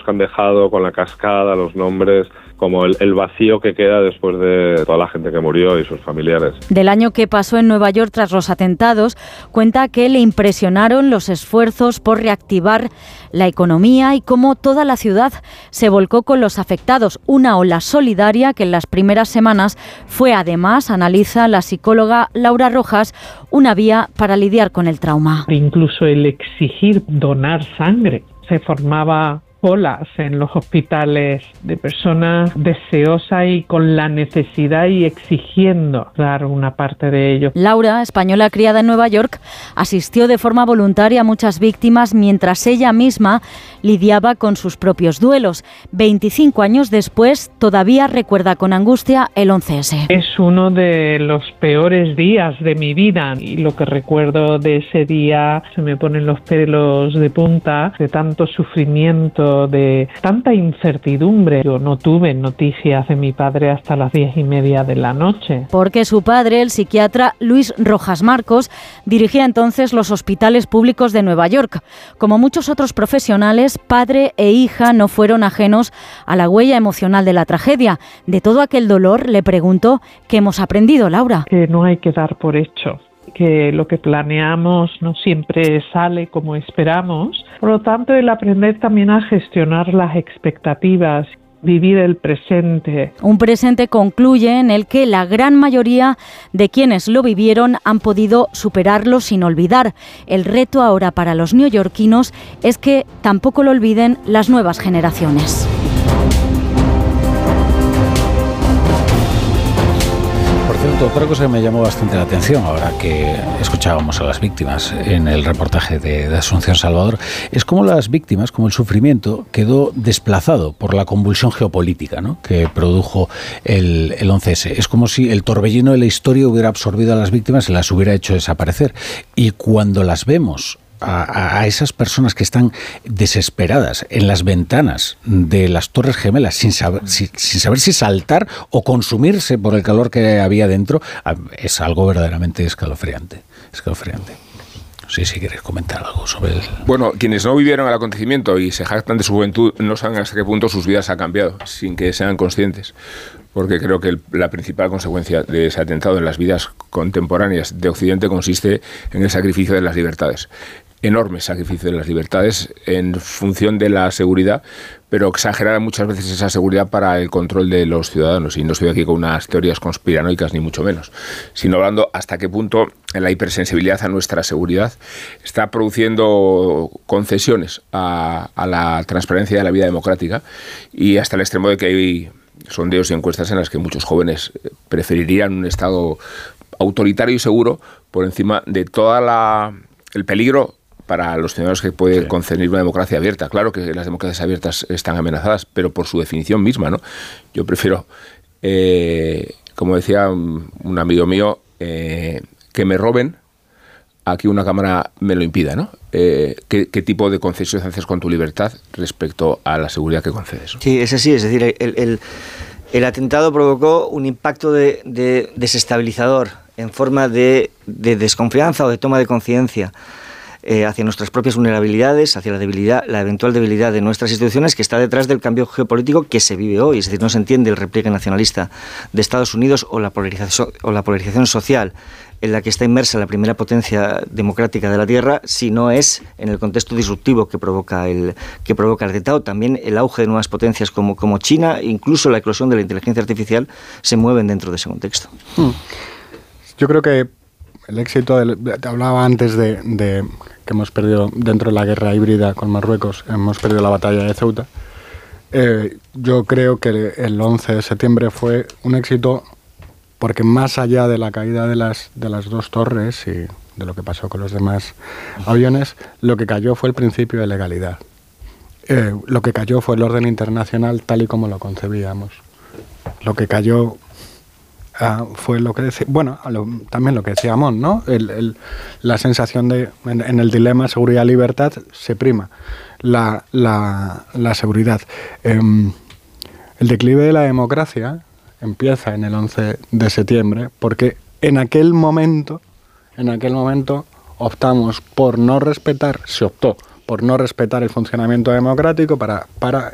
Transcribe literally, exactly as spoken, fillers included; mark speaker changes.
Speaker 1: que han dejado, con la cascada, los nombres, como el, el vacío que queda después de toda la gente que murió y sus familiares.
Speaker 2: Del año que pasó en Nueva York tras los atentados, cuenta que le impresionaron los esfuerzos por reactivar la economía y cómo toda la ciudad se volcó con los afectados. Una ola solidaria que en las primeras semanas fue, además, analiza la psicóloga Laura Rojas, una vía para lidiar con el trauma.
Speaker 3: Incluso el exigir donar sangre. Se formaba colas en los hospitales de personas deseosas y con la necesidad y exigiendo dar una parte de ello.
Speaker 2: Laura, española criada en Nueva York, asistió de forma voluntaria a muchas víctimas mientras ella misma lidiaba con sus propios duelos. veinticinco años después, todavía recuerda con angustia el once ese.
Speaker 3: Es uno de los peores días de mi vida y lo que recuerdo de ese día se me ponen los pelos de punta, de tanto sufrimiento, de tanta incertidumbre. Yo no tuve noticias de mi padre hasta las diez y media de la noche.
Speaker 2: Porque su padre, el psiquiatra Luis Rojas Marcos, dirigía entonces los hospitales públicos de Nueva York. Como muchos otros profesionales, padre e hija no fueron ajenos a la huella emocional de la tragedia. De todo aquel dolor, le preguntó qué hemos aprendido, Laura.
Speaker 3: Que no hay que dar por hecho, que lo que planeamos no siempre sale como esperamos. Por lo tanto, el aprender también a gestionar las expectativas, vivir el presente.
Speaker 2: Un presente, concluye, en el que la gran mayoría de quienes lo vivieron han podido superarlo sin olvidar. El reto ahora para los neoyorquinos es que tampoco lo olviden las nuevas generaciones.
Speaker 4: Otra cosa que me llamó bastante la atención ahora que escuchábamos a las víctimas en el reportaje de, de Asunción Salvador es cómo las víctimas, cómo el sufrimiento quedó desplazado por la convulsión geopolítica, ¿no?, que produjo el, el once ese. Es como si el torbellino de la historia hubiera absorbido a las víctimas y las hubiera hecho desaparecer. Y cuando las vemos A, a esas personas que están desesperadas en las ventanas de las Torres Gemelas sin saber, si, sin saber si saltar o consumirse por el calor que había dentro, es algo verdaderamente escalofriante. escalofriante. No sé si quieres comentar algo sobre el...
Speaker 5: Bueno, quienes no vivieron el acontecimiento y se jactan de su juventud no saben hasta qué punto sus vidas han cambiado, sin que sean conscientes. Porque creo que el, la principal consecuencia de ese atentado en las vidas contemporáneas de Occidente consiste en el sacrificio de las libertades. Enorme sacrificio de las libertades en función de la seguridad, pero exagerada muchas veces esa seguridad para el control de los ciudadanos. Y no estoy aquí con unas teorías conspiranoicas ni mucho menos, sino hablando hasta qué punto la hipersensibilidad a nuestra seguridad está produciendo concesiones a, a la transparencia de la vida democrática, y hasta el extremo de que hay sondeos y encuestas en las que muchos jóvenes preferirían un Estado autoritario y seguro por encima de toda la el peligro para los ciudadanos que puede sí. concernir una democracia abierta. Claro que las democracias abiertas están amenazadas, pero por su definición misma, ¿no? Yo prefiero, eh, como decía un, un amigo mío, eh, que me roben a que una cámara me lo impida, ¿no? Eh, ¿qué, ¿Qué tipo de concesiones haces con tu libertad respecto a la seguridad que concedes?
Speaker 6: Sí, es así, es decir, el, el, el atentado provocó un impacto de, de desestabilizador en forma de, de desconfianza o de toma de conciencia eh, hacia nuestras propias vulnerabilidades, hacia la debilidad, la eventual debilidad de nuestras instituciones, que está detrás del cambio geopolítico que se vive hoy. Es decir, no se entiende el repliegue nacionalista de Estados Unidos o la polarización, o la polarización social en la que está inmersa la primera potencia democrática de la Tierra, si no es en el contexto disruptivo que provoca el que provoca el atentado. También el auge de nuevas potencias como, como China, incluso la eclosión de la inteligencia artificial, se mueven dentro de ese contexto.
Speaker 7: Hmm. Yo creo que el éxito, del, te hablaba antes de, de que hemos perdido dentro de la guerra híbrida con Marruecos, hemos perdido la batalla de Ceuta. Eh, yo creo que el once de septiembre fue un éxito porque más allá de la caída de las, de las dos torres y de lo que pasó con los demás aviones, lo que cayó fue el principio de legalidad. Eh, lo que cayó fue el orden internacional tal y como lo concebíamos. Lo que cayó Uh, fue lo que decía, bueno, lo, también lo que decía Amón, ¿no? El, el, la sensación de, en, en el dilema seguridad-libertad se prima la, la, la seguridad. Eh, el declive de la democracia empieza en el once de septiembre porque en aquel momento, en aquel momento optamos por no respetar, se optó por no respetar el funcionamiento democrático para, para